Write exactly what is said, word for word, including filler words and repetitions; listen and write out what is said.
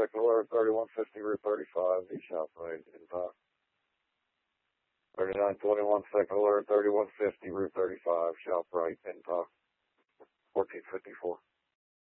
second alert, thirty-one fifty, Route thirty-five, east south right, impact. thirty-nine twenty-one, second alert, thirty-one fifty, Route thirty-five, south right, impact. fourteen fifty-four.